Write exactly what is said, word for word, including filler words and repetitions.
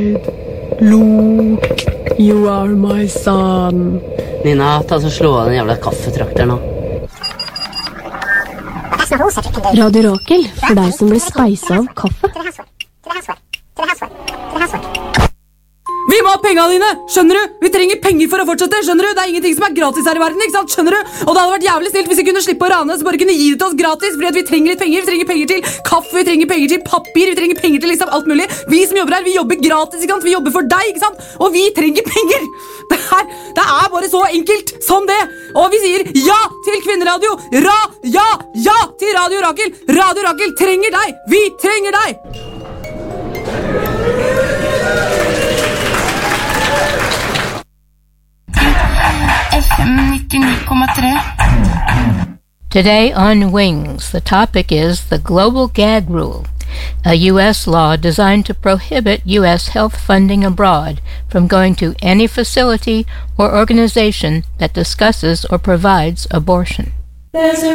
Luke, you are my son. Nina, ta så slå av den jævla kaffetrakter nå. Radio Rakel, for deg som ble speisa av kaffe. Vi må ha pengene dine, skjønner du? Vi trenger penger for å fortsette, skjønner du? Det er ingenting som er gratis her i verden, ikke sant? Skjønner du? Og det hadde vært jævlig snilt hvis vi kunne slippe å rane oss, bare kunne gi det til oss gratis, fordi at vi trenger litt penger. Vi trenger penger til kaffe, vi trenger penger til papir, vi trenger penger til liksom alt mulig. Vi som jobber her, vi jobber gratis, ikke sant? Vi jobber for deg, ikke sant? Og vi trenger penger. Det her, det er bare så enkelt som det. Og vi sier ja til kvinneradio. Ra, ja, ja til Radio Rakel. Radio Rakel trenger deg. Vi trenger deg. Today on Wings, the topic is the Global Gag Rule, a U S law designed to prohibit U S health funding abroad from going to any facility or organization that discusses or provides abortion. There's a